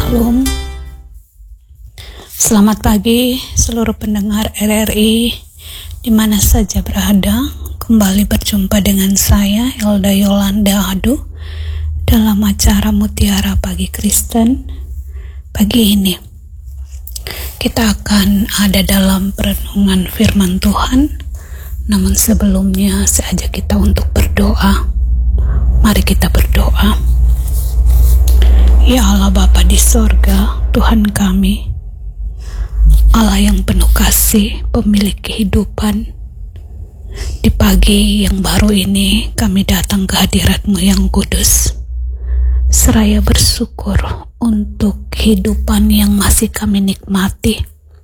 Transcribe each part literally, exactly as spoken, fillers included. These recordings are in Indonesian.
Shalom. Selamat pagi seluruh pendengar R R I di mana saja berada. Kembali berjumpa dengan saya Elda Yolanda Adu dalam acara Mutiara Pagi Kristen. Pagi ini kita akan ada dalam perenungan firman Tuhan. Namun sebelumnya saya ajak kita untuk berdoa. Mari kita berdoa. Ya Allah Bapa di sorga, Tuhan kami, Allah yang penuh kasih, pemilik kehidupan. Di pagi yang baru ini kami datang ke hadirat-Mu yang kudus, seraya bersyukur untuk kehidupan yang masih kami nikmati.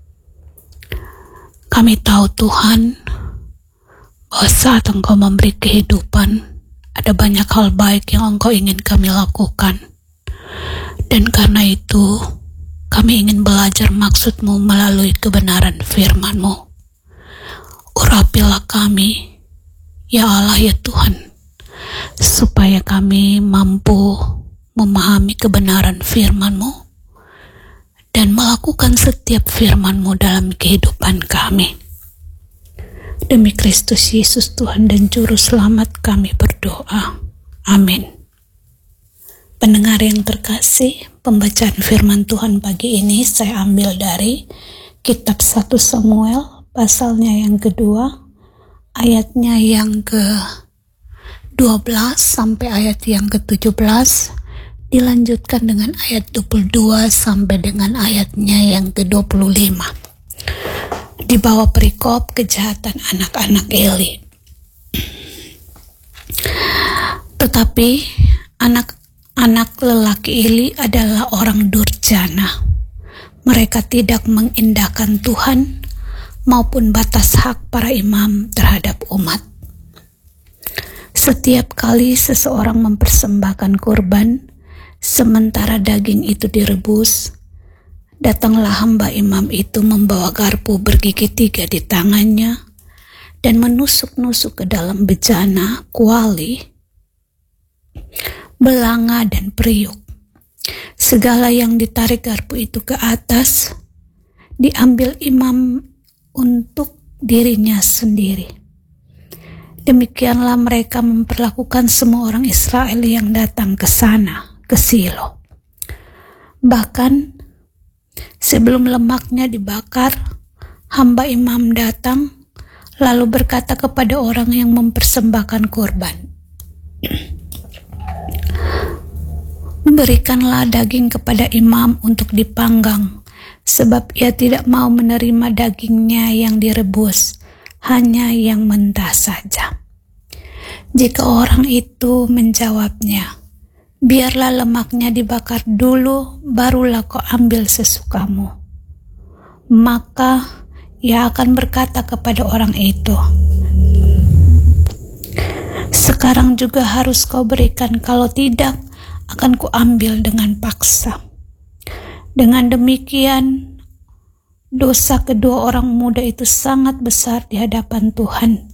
Kami tahu Tuhan, bahwa saat Engkau memberi kehidupan, ada banyak hal baik yang Engkau ingin kami lakukan. Dan karena itu, kami ingin belajar maksud-Mu melalui kebenaran firman-Mu. Urapilah kami, ya Allah ya Tuhan, supaya kami mampu memahami kebenaran firman-Mu dan melakukan setiap firman-Mu dalam kehidupan kami. Demi Kristus Yesus Tuhan dan Juru Selamat kami berdoa. Amin. Pendengar yang terkasih, pembacaan firman Tuhan pagi ini saya ambil dari kitab satu Samuel, pasalnya yang kedua, ayatnya yang ke dua belas sampai ayat yang ke tujuh belas, dilanjutkan dengan ayat dua puluh dua sampai dengan ayatnya yang ke dua puluh lima. Di bawah perikop kejahatan anak-anak Eli. Tetapi anak-anak lelaki Eli adalah orang durjana. Mereka tidak mengindahkan Tuhan maupun batas hak para imam terhadap umat. Setiap kali seseorang mempersembahkan kurban, sementara daging itu direbus, datanglah hamba imam itu membawa garpu bergigi tiga di tangannya dan menusuk-nusuk ke dalam bejana, kuali, belanga dan periuk. Segala yang ditarik garpu itu ke atas diambil imam untuk dirinya sendiri. Demikianlah mereka memperlakukan semua orang Israel yang datang ke sana, ke Silo. Bahkan sebelum lemaknya dibakar, hamba imam datang lalu berkata kepada orang yang mempersembahkan kurban, "Berikanlah daging kepada imam untuk dipanggang, sebab ia tidak mau menerima dagingnya yang direbus, hanya yang mentah saja." Jika orang itu menjawabnya, "Biarlah lemaknya dibakar dulu, barulah kau ambil sesukamu," maka ia akan berkata kepada orang itu, "Sekarang juga harus kau berikan, kalau tidak akan kuambil dengan paksa." Dengan demikian, dosa kedua orang muda itu sangat besar di hadapan Tuhan.